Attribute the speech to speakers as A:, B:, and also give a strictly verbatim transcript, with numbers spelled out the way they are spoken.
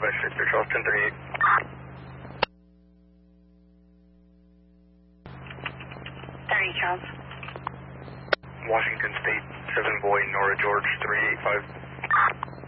A: by six, Charles ten thirty-eight.
B: thirty, Charles.
A: Washington State, seven boy, Nora George, three eight five.